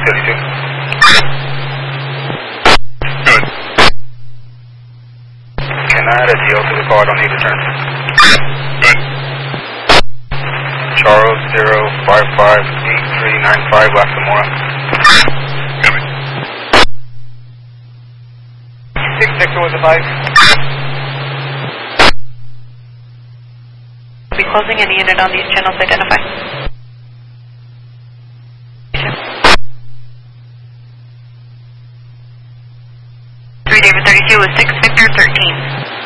32. Good. Can I add a deal to the call? I don't need to turn. Good. Charles 0558395 Lactamora. Copy. 6 Victor with advice. Be closing any unit on these channels identify. 3 David 32 with 6 Victor 13.